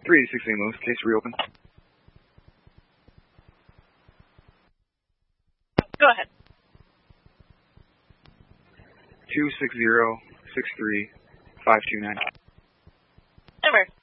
386 St. Louis, case reopened. Go ahead. 260-63-529. Number.